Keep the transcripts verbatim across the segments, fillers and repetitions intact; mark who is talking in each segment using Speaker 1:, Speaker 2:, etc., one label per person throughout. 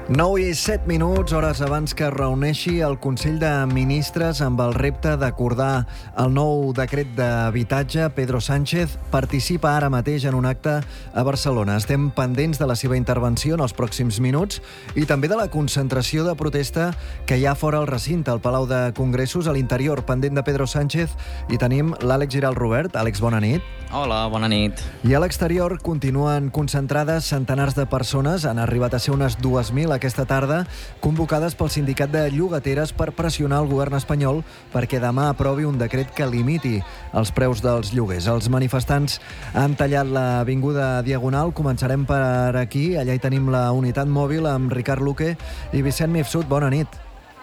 Speaker 1: nou i set minuts, hores abans que es reuneixi el Consell de Ministres amb el repte d'acordar el nou decret d'habitatge. Pedro Sánchez participa ara mateix en un acte a Barcelona. Estem pendents de la seva intervenció en els pròxims minuts i també de la concentració de protesta que hi ha fora el recinte, al Palau de Congressos. A l'interior, pendent de Pedro Sánchez, i tenim l'Àlex Giralt Robert. Àlex, bona nit.
Speaker 2: Hola, bona nit.
Speaker 1: I a l'exterior continuen concentrades centenars de persones, han arribat a ser unes dues mil aquesta tarda, convocades pel sindicat de llogateres per pressionar el govern espanyol perquè demà aprovi un decret que limiti els preus dels lloguers. Els manifestants han tallat l'avinguda Diagonal. Començarem per aquí. Allà hi tenim la unitat mòbil amb Ricard Luque i Vicent Mifsud. Bona nit.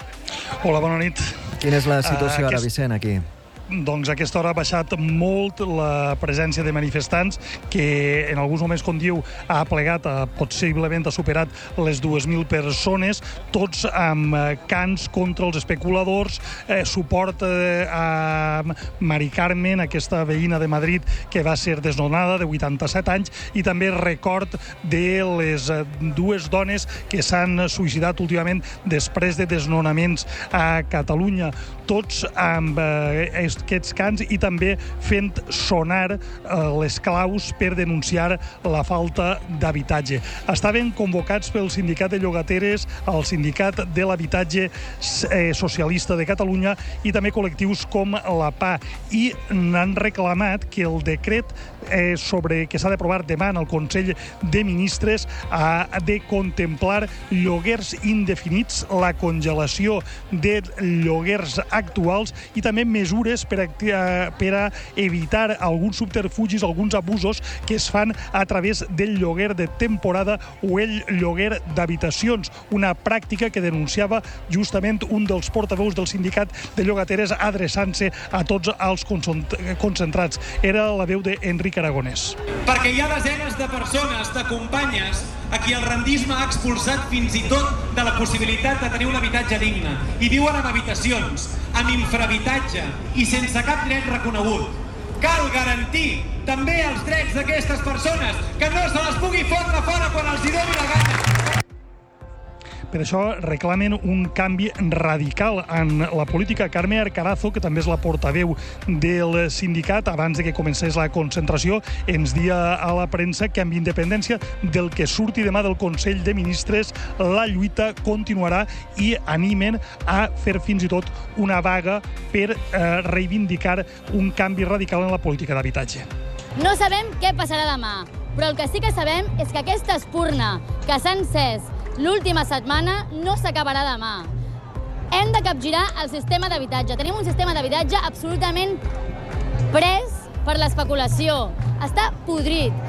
Speaker 3: Hola, bona nit.
Speaker 1: Quina és la situació
Speaker 3: uh,
Speaker 1: ara,
Speaker 3: aquest...
Speaker 1: Vicent, aquí?
Speaker 3: Doncs a aquesta hora ha baixat molt la presència de manifestants, que en alguns moments, com diu, ha plegat, ha, possiblement ha superat les dues mil persones, tots amb cants contra els especuladors, eh, suport eh, a Mari Carmen, aquesta veïna de Madrid que va ser desnonada, de vuitanta-set anys, i també record de les dues dones que s'han suïcidat últimament després de desnonaments a Catalunya. Tots amb eh, aquests cants i també fent sonar eh, les claus per denunciar la falta d'habitatge. Estaven convocats pel sindicat de llogateres, el sindicat de l'habitatge eh, socialista de Catalunya i també col·lectius com la P A, i n'han reclamat que el decret eh, sobre que s'ha d'aprovar demà en el Consell de Ministres ha de contemplar lloguers indefinits, la congelació de lloguers actuals i també mesures per a, per a evitar alguns subterfugis, alguns abusos que es fan a través del lloguer de temporada o el lloguer d'habitacions, una pràctica que denunciava justament un dels portaveus del sindicat de llogateres adreçant-se a tots els concentrats. Era la veu d'Enric Aragonès.
Speaker 4: Perquè hi ha desenes de persones, de companyes, a qui el rendisme ha expulsat fins i tot de la possibilitat de tenir un habitatge digne. I viuen en habitacions, amb infrahabitatge i sense cap dret reconegut. Cal garantir també els drets d'aquestes persones, que no se les pugui fotre fora quan els hi doni la gana.
Speaker 3: Per això reclamen un canvi radical en la política. Carme Arcarazo, que també és la portaveu del sindicat, abans de que comencés la concentració, ens dia a la premsa que amb independència del que surti demà del Consell de Ministres, la lluita continuarà i animen a fer fins i tot una vaga per eh, reivindicar un canvi radical en la política d'habitatge.
Speaker 5: No sabem què passarà demà, però el que sí que sabem és que aquesta espurna que s'ha encès l'última setmana no s'acabarà demà. Hem de capgirar el sistema d'habitatge. Tenim un sistema d'habitatge absolutament pres per l'especulació. Està podrit.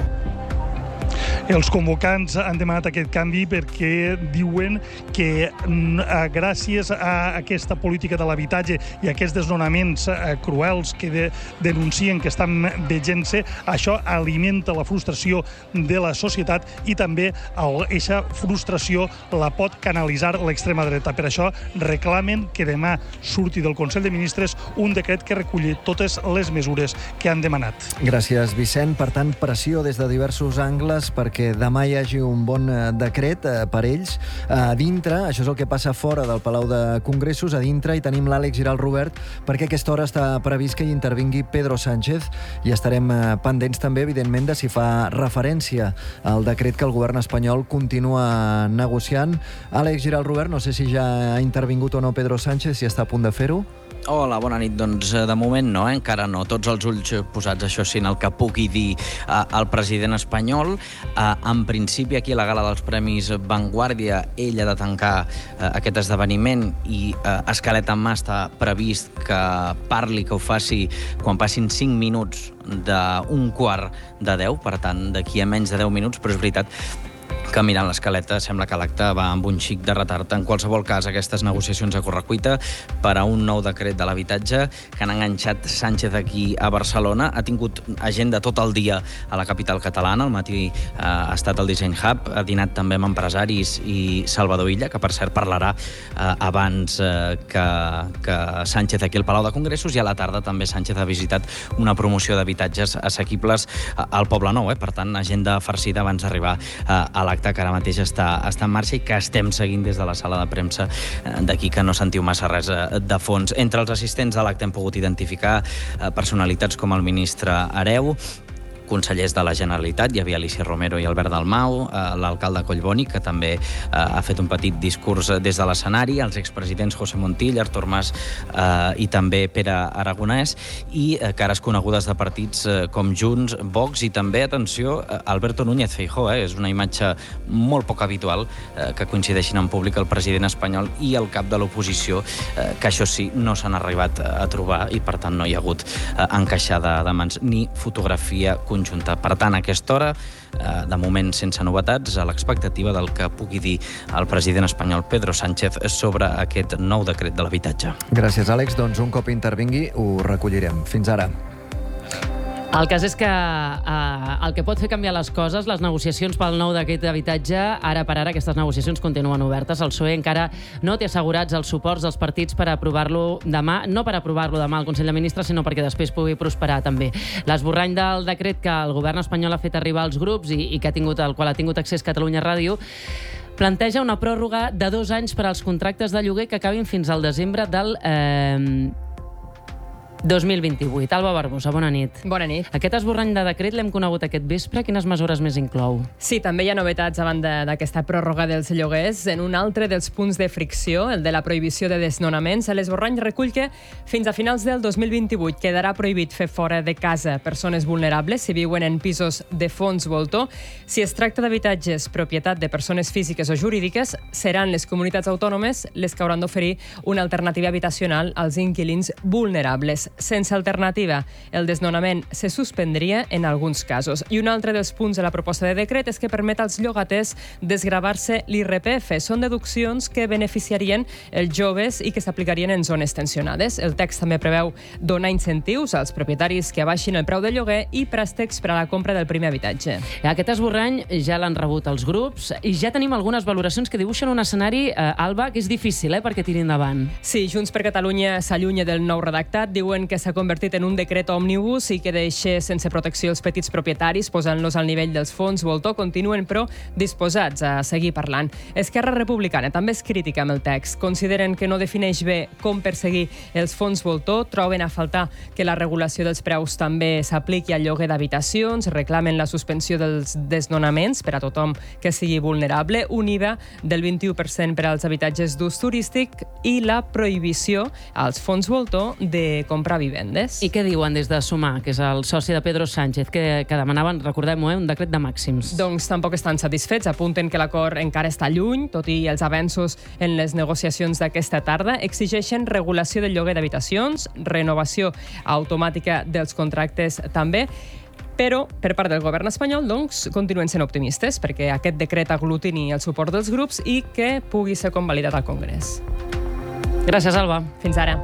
Speaker 3: Els convocants han demanat aquest canvi perquè diuen que gràcies a aquesta política de l'habitatge i a aquests desnonaments cruels que de, denuncien que estan veient-se, això alimenta la frustració de la societat i també aquesta frustració la pot canalitzar l'extrema dreta. Per això reclamen que demà surti del Consell de Ministres un decret que reculli totes les mesures que han demanat.
Speaker 1: Gràcies, Vicent. Per tant, pressió des de diversos angles perquè que demà hi hagi un bon decret eh, per ells. A dintre, això és el que passa fora del Palau de Congressos, a dintre hi tenim l'Àlex Giralt Robert, perquè a aquesta hora està previst que hi intervingui Pedro Sánchez i estarem eh, pendents també, evidentment, de si fa referència al decret que el govern espanyol continua negociant. Àlex Giralt Robert, no sé si ja ha intervingut o no Pedro Sánchez, si està a punt de fer-ho.
Speaker 2: Hola, bona nit. Doncs de moment no, eh? Encara no. Tots els ulls posats, això sí, en el que pugui dir eh, el president espanyol. Eh, en principi, aquí a la gala dels Premis Vanguardia, ell ha de tancar eh, aquest esdeveniment i eh, escaleta en mà està previst que parli, que ho faci quan passin cinc minuts d'un quart de deu, per tant, d'aquí a menys de deu minuts, però és veritat que mirant l'escaleta sembla que l'acte va amb un xic de retard. En qualsevol cas, aquestes negociacions a correcuita per a un nou decret de l'habitatge que han enganxat Sánchez aquí a Barcelona. Ha tingut agenda tot el dia a la capital catalana. Al matí eh, ha estat al Design Hub, ha dinat també amb empresaris i Salvador Illa, que per cert parlarà eh, abans eh, que, que Sánchez aquí al Palau de Congressos, i a la tarda també Sánchez ha visitat una promoció d'habitatges assequibles al Poble Nou. Eh? Per tant, agenda farcida abans d'arribar eh, a la l'acte que ara mateix està, està en marxa i que estem seguint des de la sala de premsa, d'aquí que no sentiu massa res de fons. Entre els assistents a l'acte hem pogut identificar personalitats com el ministre Hereu, consellers de la Generalitat, hi havia Alicia Romero i Albert Dalmau, eh, l'alcalde Collboni, que també eh, ha fet un petit discurs des de l'escenari, els expresidents José Montilla, Artur Mas eh, i també Pere Aragonès, i eh, cares conegudes de partits eh, com Junts, Vox i també, atenció, eh, Alberto Núñez Feijóo, eh, és una imatge molt poc habitual eh, que coincideixin en públic el president espanyol i el cap de l'oposició, eh, que això sí, no s'han arribat a trobar i per tant no hi ha hagut eh, encaixada de mans ni fotografia conjunta. Per tant, a aquesta hora, de moment sense novetats, a l'expectativa del que pugui dir el president espanyol Pedro Sánchez sobre aquest nou decret de l'habitatge.
Speaker 1: Gràcies, Àlex. Doncs un cop intervingui ho recollirem. Fins ara.
Speaker 6: El cas és que eh, el que pot fer canviar les coses, les negociacions pel nou decret d'habitatge, ara per ara aquestes negociacions continuen obertes. El P S O E encara no té assegurats els suports dels partits per aprovar-lo demà, no per aprovar-lo demà al Consell de Ministres, sinó perquè després pugui prosperar també. L'esborrany del decret que el govern espanyol ha fet arribar als grups i, i que ha tingut, al qual ha tingut accés Catalunya Ràdio, planteja una pròrroga de dos anys per als contractes de lloguer que acabin fins al desembre del Eh, dos mil vint-i-vuit. Alba Barbosa, bona nit.
Speaker 7: Bona nit.
Speaker 6: Aquest esborrany de decret l'hem conegut aquest vespre. Quines mesures més inclou?
Speaker 7: Sí, també hi ha novetats davant d'aquesta pròrroga dels lloguers. En un altre dels punts de fricció, el de la prohibició de desnonaments, l'esborrany recull que fins a finals del dos mil vint-i-vuit quedarà prohibit fer fora de casa persones vulnerables si viuen en pisos de fons voltor. Si es tracta d'habitatges propietat de persones físiques o jurídiques, seran les comunitats autònomes les que hauran d'oferir una alternativa habitacional als inquilins vulnerables. Sense alternativa, el desnonament se suspendria en alguns casos. I un altre dels punts de la proposta de decret és que permet als llogaters desgravar-se l'I R P F. Són deduccions que beneficiarien els joves i que s'aplicarien en zones tensionades. El text també preveu donar incentius als propietaris que abaixin el preu de lloguer i préstecs per a la compra del primer habitatge.
Speaker 6: Aquest esborrany ja l'han rebut els grups i ja tenim algunes valoracions que dibuixen un escenari, eh, Alba, que és difícil eh, perquè tiri endavant.
Speaker 7: Sí, Junts per Catalunya s'allunya del nou redactat. Diuen que s'ha convertit en un decret òmnibus i que deixa sense protecció els petits propietaris, posant-los al nivell dels fons voltor. Continuen, però, disposats a seguir parlant. Esquerra Republicana també és crítica amb el text. Consideren que no defineix bé com perseguir els fons voltor, troben a faltar que la regulació dels preus també s'apliqui al lloguer d'habitacions, reclamen la suspensió dels desnonaments per a tothom que sigui vulnerable, un I V A del vint-i-u per cent per als habitatges d'ús turístic i la prohibició als fons voltor de comprar vivendes.
Speaker 6: I què diuen des de Sumar, que és el soci de Pedro Sánchez, que, que demanaven, recordem-ho, eh, un decret de màxims?
Speaker 7: Doncs tampoc estan satisfets. Apunten que l'acord encara està lluny, tot i els avenços en les negociacions d'aquesta tarda. Exigeixen regulació del lloguer d'habitacions, renovació automàtica dels contractes també. Però, per part del govern espanyol, doncs, continuen sent optimistes perquè aquest decret aglutini el suport dels grups i que pugui ser convalidat al Congrés.
Speaker 6: Gràcies, Alba.
Speaker 7: Fins ara.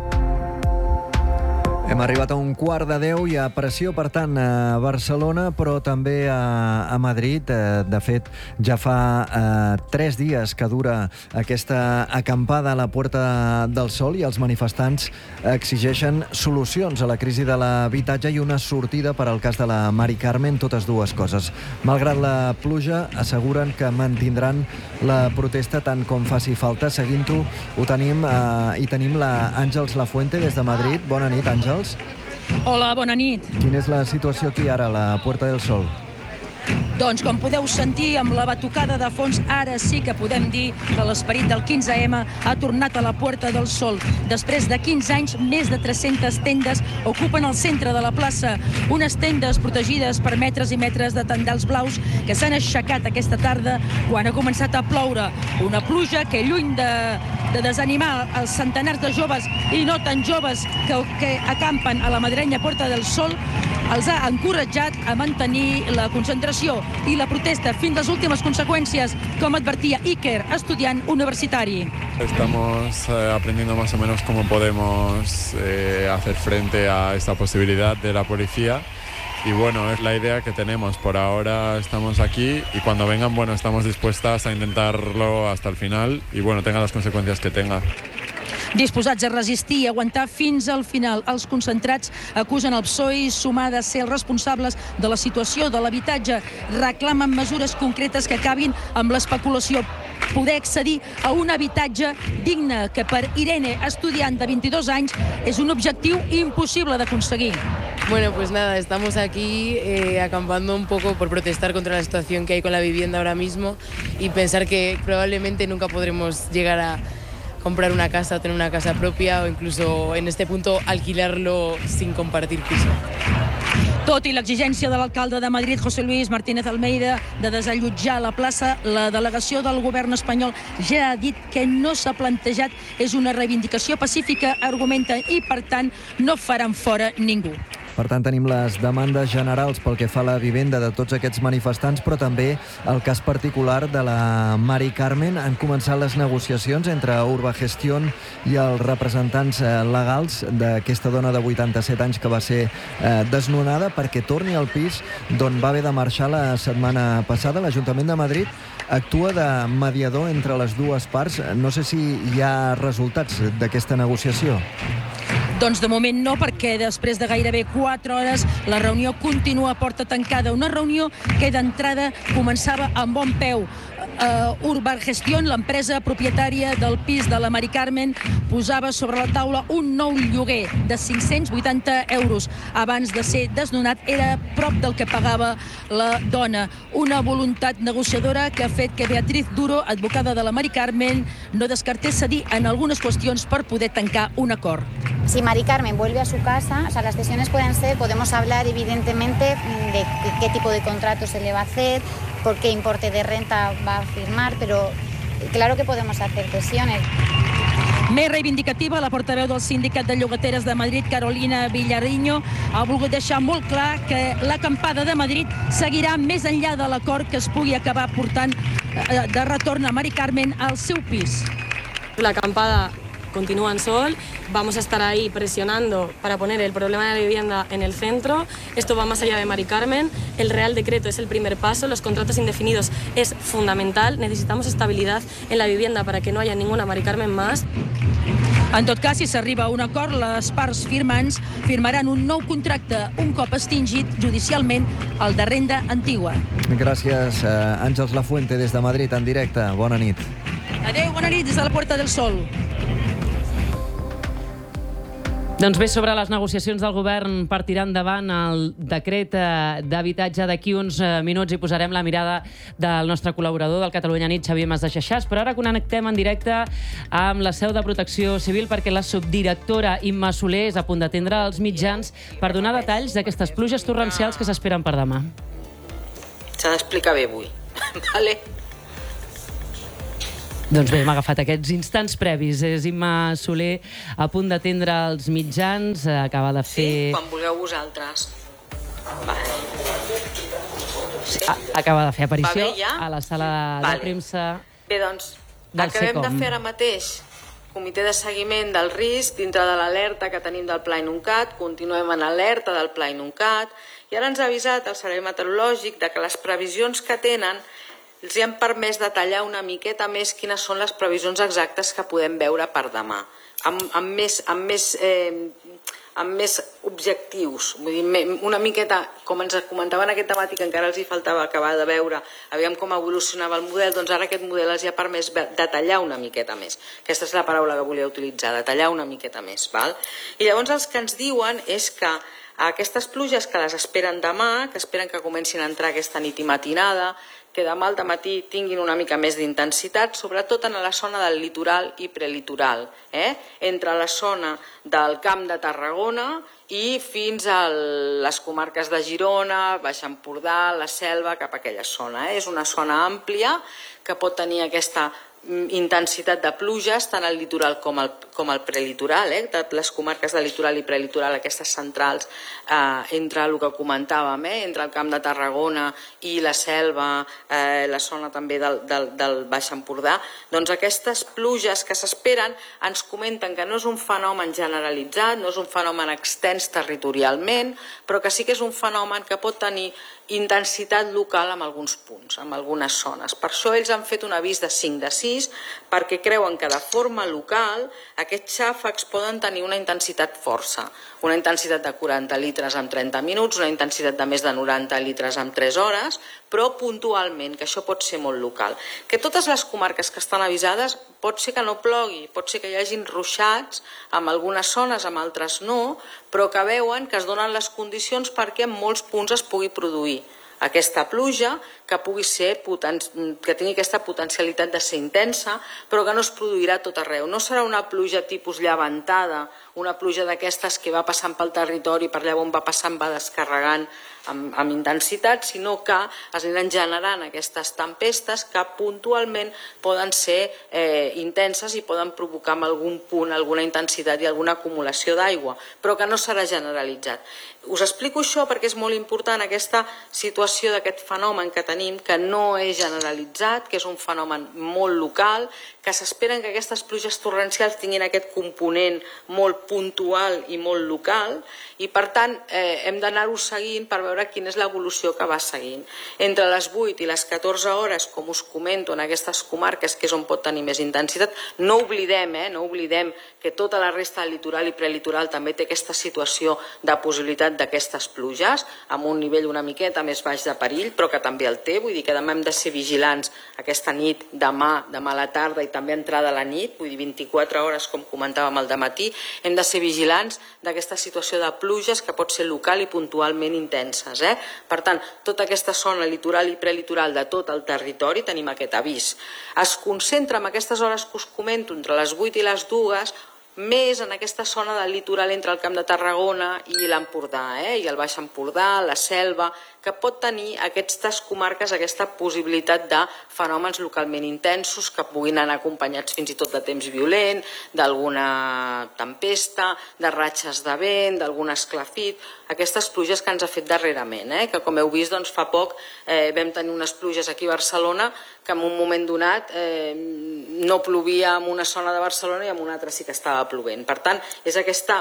Speaker 1: Hem arribat a un quart de deu, hi ha pressió, per tant, a Barcelona, però també a, a Madrid. De fet, ja fa eh, tres dies que dura aquesta acampada a la Puerta del Sol i els manifestants exigeixen solucions a la crisi de l'habitatge i una sortida per al cas de la Mari Carmen, totes dues coses. Malgrat la pluja, asseguren que mantindran la protesta tant com faci falta. Seguint-ho, ho tenim, eh, i tenim la Àngels Lafuente des de Madrid. Bona nit, Àngels.
Speaker 8: Hola, bona nit.
Speaker 1: Quina és la situació aquí ara, a la Puerta del Sol?
Speaker 8: Doncs, com podeu sentir, amb la batucada de fons, ara sí que podem dir que l'esperit del quinze ema ha tornat a la Puerta del Sol. Després de quinze anys, més de tres-centes tendes ocupen el centre de la plaça. Unes tendes protegides per metres i metres de tendals blaus que s'han aixecat aquesta tarda quan ha començat a ploure. Una pluja que, lluny de, de desanimar els centenars de joves i no tan joves que, que acampen a la madrilenya Puerta del Sol, els ha encoratjat a mantenir la concentració i la protesta fins a les últimes conseqüències, com advertia Iker, estudiant universitari.
Speaker 9: Estamos eh, aprendiendo más o menos cómo podemos eh, hacer frente a esta posibilidad de la policía. Y bueno, es la idea que tenemos. Por ahora estamos aquí y cuando vengan, bueno, estamos dispuestas a intentarlo hasta el final y bueno, tenga las consecuencias que tenga.
Speaker 8: disposats a resistir i aguantar fins al final. Els concentrats acusen el P S O E i Sumar de ser els responsables de la situació de l'habitatge. Reclamen mesures concretes que acabin amb l'especulació, poder accedir a un habitatge digne, que per Irene, estudiant de vint-i-dos anys, és un objectiu imposible d'aconseguir.
Speaker 10: Bueno, pues nada, estamos aquí eh, acampando un poco por protestar contra la situación que hay con la vivienda ahora mismo y pensar que probablemente nunca podremos llegar a comprar una casa o tener una casa propia o incluso en este punto alquilarlo sin compartir piso.
Speaker 8: Tot i l'exigència de l'alcalde de Madrid, José Luis Martínez Almeida, de desallotjar la plaça, la delegació del govern espanyol ja ha dit que no s'ha plantejat, és una reivindicació pacífica, argumenten, i per tant no faran fora ningú.
Speaker 1: Per tant, tenim les demandes generals pel que fa a la vivenda de tots aquests manifestants, però també el cas particular de la Mari Carmen. Han començat les negociacions entre Urbagestión i els representants legals d'aquesta dona de vuitanta-set anys que va ser eh, desnonada perquè torni al pis d'on va haver de marxar la setmana passada. L'Ajuntament de Madrid actua de mediador entre les dues parts. No sé si hi ha resultats d'aquesta negociació.
Speaker 8: Doncs de moment no, perquè després de gairebé quatre hores la reunió continua a porta tancada. Una reunió que d'entrada començava amb bon peu. Uh, Urbagestión, l'empresa propietària del pis de la Mari Carmen, posava sobre la taula un nou lloguer de cinc-cents vuitanta euros. Abans de ser desnonat era prop del que pagava la dona. Una voluntat negociadora que ha fet que Beatriz Duro, advocada de la Mari Carmen, no descartés cedir en algunes qüestions per poder tancar un acord.
Speaker 11: Si Mari Carmen vuelve a su casa, o sea, las decisiones pueden ser, podemos hablar evidentemente de qué tipo de contrato se le va a hacer, por qué importe de renta va a firmar, pero claro que podemos hacer presiones.
Speaker 8: Més reivindicativa, la portaveu del Sindicat de Llogateres de Madrid, Carolina Villarriño, ha volgut deixar molt clar que l'acampada de Madrid seguirà més enllà de l'acord que es pugui acabar portant de retorn a Mari Carmen al seu pis.
Speaker 12: La acampada continúa en Sol, vamos a estar ahí presionando para poner el problema de la vivienda en el centro. Esto va más allá de Mari Carmen, el Real Decreto es el primer paso, los contratos indefinidos es fundamental, necesitamos estabilidad en la vivienda para que no haya ninguna Mari Carmen más.
Speaker 8: En tot cas, si s'arriba a un acord, les parts firmants firmaran un nou contracte, un cop extingit judicialment el de renda antigua.
Speaker 1: Gràcies, Àngels Lafuente, des de Madrid, en directe. Bona nit.
Speaker 8: Adéu, bona nit, des de la Puerta del Sol.
Speaker 6: Doncs bé, sobre les negociacions del govern per tirar endavant el decret d'habitatge, d'aquí uns minuts hi posarem la mirada del nostre col·laborador del Catalunya Nit, Xavier Mas de Xaxàs, però ara connectem en directe amb la seu de Protecció Civil perquè la subdirectora Imma Soler és a punt d'atendre els mitjans per donar detalls d'aquestes pluges torrencials que s'esperen per demà.
Speaker 13: S'ha d'explicar bé avui, vale?
Speaker 6: Doncs bé, hem agafat aquests instants previs. És Imma Soler a punt d'atendre els mitjans, acaba de fer...
Speaker 13: Sí, quan vulgueu vosaltres. Vale. Sí.
Speaker 6: Acaba de fer aparició
Speaker 13: bé, ja?
Speaker 6: a la sala vale. de premsa
Speaker 13: Bé, doncs,
Speaker 6: del
Speaker 13: acabem
Speaker 6: SECOM.
Speaker 13: de fer ara mateix comitè de seguiment del risc dintre de l'alerta que tenim del Pla Inuncat, continuem en alerta del Pla Inuncat, i ara ens ha avisat el Servei Meteorològic de que les previsions que tenen els han permès detallar una miqueta més quines són les previsions exactes que podem veure per demà, amb, amb, més, amb, més, eh, amb més objectius. Vull dir, una miqueta, com ens comentaven aquest matí, que encara els hi faltava acabar de veure, aviam com evolucionava el model, doncs ara aquest model els ha permès detallar una miqueta més. Aquesta és la paraula que volia utilitzar, detallar una miqueta més. Val? I llavors els que ens diuen és que aquestes pluges que les esperen demà, que esperen que comencin a entrar aquesta nit i matinada, que demà al matí tinguin una mica més d'intensitat, sobretot en la zona del litoral i prelitoral, eh? entre la zona del Camp de Tarragona i fins a les comarques de Girona, Baix Empordà, la Selva, cap a aquella zona. Eh? És una zona àmplia que pot tenir aquesta intensitat de pluges tant al litoral com al, com al prelitoral, eh? les comarques de litoral i prelitoral, aquestes centrals, eh, entre el que comentàvem, eh? entre el Camp de Tarragona i la Selva, eh, la zona també del, del, del Baix Empordà, doncs aquestes pluges que s'esperen ens comenten que no és un fenomen generalitzat, no és un fenomen extens territorialment, però que sí que és un fenomen que pot tenir intensitat local en alguns punts, en algunes zones. Per això ells han fet un avís de cinc de sis, perquè creuen que de forma local aquests xàfecs poden tenir una intensitat força, una intensitat de quaranta litres en trenta minuts, una intensitat de més de noranta litres en tres hores, però puntualment, que això pot ser molt local. Que totes les comarques que estan avisades pot ser que no plogui, pot ser que hi hagin ruixats en algunes zones, en altres no, però que veuen que es donen les condicions perquè en molts punts es pugui produir aquesta pluja, que pugui ser que tingui aquesta potencialitat de ser intensa, però que no es produirà tot arreu. No serà una pluja tipus llevantada, una pluja d'aquestes que va passant pel territori, per allà on va passant va descarregant amb, amb intensitat, sinó que es aniran generant aquestes tempestes que puntualment poden ser eh, intenses i poden provocar en algun punt alguna intensitat i alguna acumulació d'aigua, però que no serà generalitzat. Us explico això perquè és molt important aquesta situació d'aquest fenomen que tenim, que no és generalitzat, que és un fenomen molt local, que s'esperen que aquestes pluges torrencials tinguin aquest component molt puntual i molt local, i per tant eh, hem d'anar-ho seguint per veure quina és l'evolució que va seguint. Entre les vuit i les catorze hores, com us comento, en aquestes comarques, que és on pot tenir més intensitat, no oblidem, eh, no oblidem que tota la resta del litoral i prelitoral també té aquesta situació de possibilitat d'aquestes pluges, amb un nivell una miqueta més baix de perill, però que també el té, vull dir que demà hem de ser vigilants aquesta nit, demà, demà a la tarda i també entrada a la nit, vull dir vint-i-quatre hores, com comentàvem al dematí, hem de ser vigilants d'aquesta situació de pluges que pot ser local i puntualment intenses. Eh? Per tant, tota aquesta zona litoral i prelitoral de tot el territori tenim aquest avís. Es concentra en aquestes hores que us comento, entre les vuit i les dues, més en aquesta zona del litoral entre el Camp de Tarragona i l'Empordà, eh? i el Baix Empordà, la Selva, que pot tenir aquestes comarques aquesta possibilitat de fenòmens localment intensos que puguin anar acompanyats fins i tot de temps violent, d'alguna tempesta, de ratxes de vent, d'algun esclafit, aquestes pluges que ens ha fet darrerament, eh? que com heu vist doncs, fa poc eh, vam tenir unes pluges aquí a Barcelona que en un moment donat eh, no plovia en una zona de Barcelona i en una altra sí que estava plovent. Per tant, és aquesta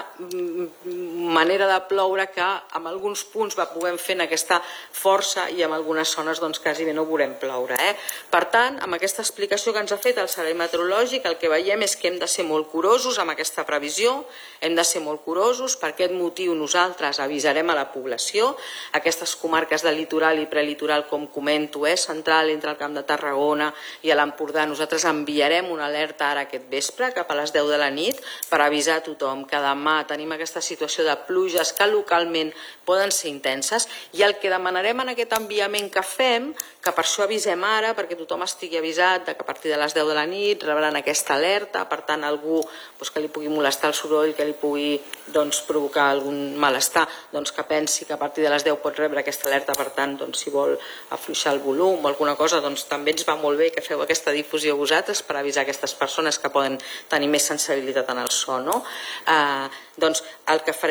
Speaker 13: manera de ploure que en alguns punts va poder fer en aquesta força i en algunes zones doncs, quasi bé no veurem ploure. Eh? Per tant, amb aquesta explicació que ens ha fet el Servei Meteorològic, el que veiem és que hem de ser molt curosos amb aquesta previsió, hem de ser molt curosos, per aquest motiu nosaltres avisarem a la població, aquestes comarques del litoral i prelitoral, com comento, eh, central entre el Camp de Tarragona i a l'Empordà, nosaltres enviarem una alerta ara aquest vespre, cap a les deu de la nit, per avisar a tothom que demà tenim aquesta situació de pluges que localment poden ser intenses, i el que demanarem en aquest enviament que fem, que per això avisem ara, perquè tothom estigui avisat que a partir de les deu de la nit rebran aquesta alerta, per tant algú doncs, que li pugui molestar el soroll, que li pugui doncs, provocar algun malestar, doncs, que pensi que a partir de les deu pot rebre aquesta alerta, per tant, doncs, si vol afluixar el volum o alguna cosa, doncs també ens va molt bé que feu aquesta difusió vosaltres per avisar aquestes persones que poden tenir més sensibilitat en el so. No? Eh, doncs el que farem